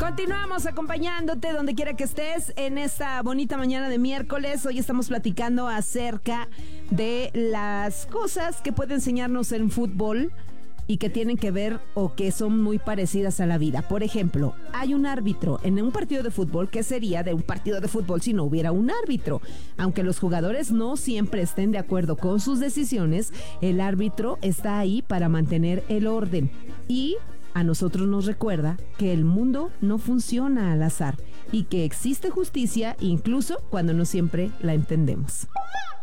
Continuamos acompañándote donde quiera que estés en esta bonita mañana de miércoles. Hoy estamos platicando acerca de las cosas que puede enseñarnos en fútbol y que tienen que ver o que son muy parecidas a la vida. Por ejemplo, hay un árbitro en un partido de fútbol. ¿Qué sería de un partido de fútbol si no hubiera un árbitro? Aunque los jugadores no siempre estén de acuerdo con sus decisiones, el árbitro está ahí para mantener el orden y a nosotros nos recuerda que el mundo no funciona al azar y que existe justicia incluso cuando no siempre la entendemos.